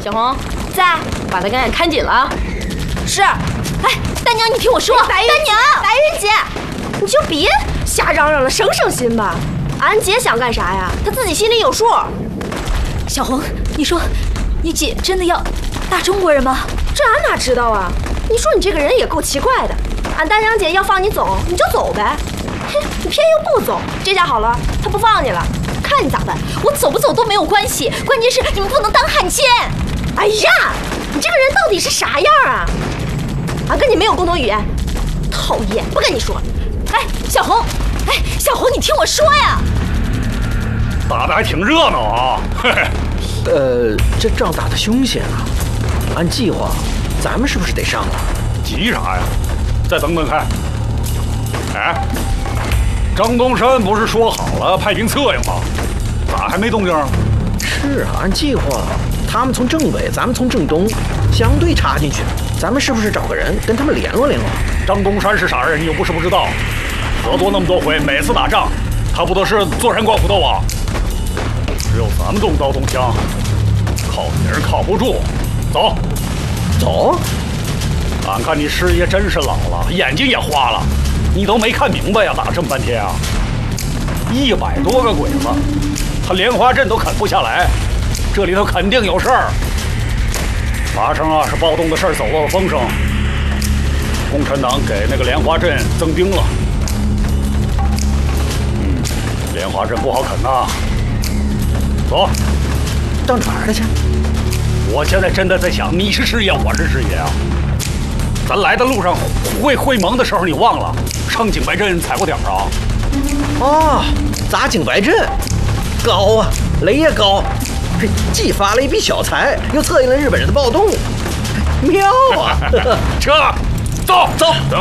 小红在，把他赶紧看紧了啊！ 是。 哎，大娘，你听我说，大娘， 白云姐，你就别瞎嚷嚷了，省省心吧。俺姐想干啥呀？她自己心里有数。 小红，你说，你姐真的要打中国人吗？ 这俺哪知道啊？你说你这个人也够奇怪的。俺大娘姐要放你走，你就走呗。哼，你偏又不走，这下好了，她不放你了，看你咋办？ 我走不走都没有关系，关键是你们不能当汉奸。 哎呀，你这个人到底是啥样啊？俺跟你没有共同语言，讨厌，不跟你说。 哎，小红，哎，小红，你听我说呀。 打得还挺热闹啊，嘿嘿。 这仗打得凶险啊！按计划，咱们是不是得上了？ 急啥呀？再等等看。哎，张东山不是说好了派兵策应吗？咋还没动静？ 是啊，按计划，他们从正北，咱们从正东，相对插进去。咱们是不是找个人跟他们联络联络？ 张东山是啥人？你又不是不知道。合作那么多回，每次打仗，他不都是坐山观虎斗啊？只有咱们动刀动枪，靠别人靠不住。走， 走。 俺看你师爷真是老了，眼睛也花了，你都没看明白呀！打这么半天啊，100多个鬼子，他莲花阵都啃不下来，这里头肯定有事儿。马上啊，是暴动的事儿走漏了风声，共产党给那个莲花阵增兵了。莲花阵不好啃呐。走， 到哪儿了去？ 我现在真的在想，你是师爷，我是师爷啊。咱来的路上会盟的时候，你忘了上景白阵踩过点啊？ 哦，砸景白阵，高啊，雷也高，既发了一笔小财，又策应了日本人的暴动，妙啊！ 撤，走走走。